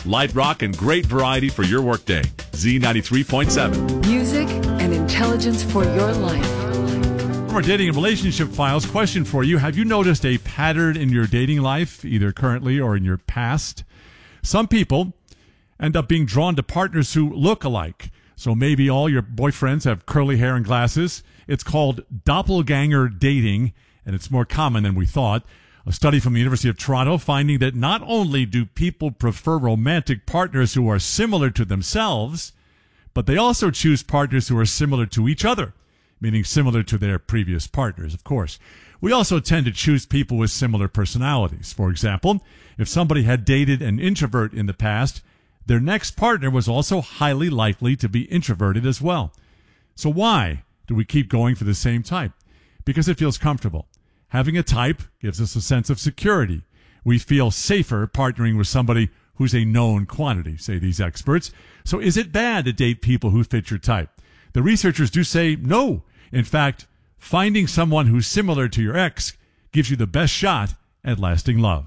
Light rock and great variety for your workday. Z93.7. Music and intelligence for your life. From our dating and relationship files, question for you. Have you noticed a pattern in your dating life, either currently or in your past? Some people end up being drawn to partners who look alike. So maybe all your boyfriends have curly hair and glasses. It's called doppelganger dating, and it's more common than we thought. A study from the University of Toronto finding that not only do people prefer romantic partners who are similar to themselves, but they also choose partners who are similar to each other, meaning similar to their previous partners, of course. We also tend to choose people with similar personalities. For example, if somebody had dated an introvert in the past, their next partner was also highly likely to be introverted as well. So why do we keep going for the same type? Because it feels comfortable. Having a type gives us a sense of security. We feel safer partnering with somebody who's a known quantity, say these experts. So is it bad to date people who fit your type? The researchers do say no. In fact, finding someone who's similar to your ex gives you the best shot at lasting love.